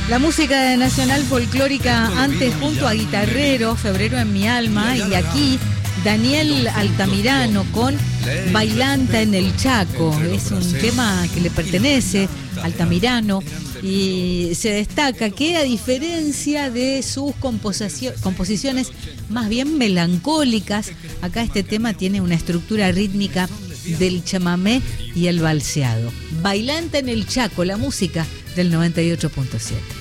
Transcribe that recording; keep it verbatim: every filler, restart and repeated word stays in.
La música nacional folclórica antes junto a Guitarrero, Febrero en mi alma, y aquí Daniel Altamirano con Bailanta en el Chaco. Es un tema que le pertenece a Altamirano y se destaca que, a diferencia de sus composiciones más bien melancólicas, acá este tema tiene una estructura rítmica del chamamé y el balseado. Bailanta en el Chaco, la música del noventa y ocho punto siete.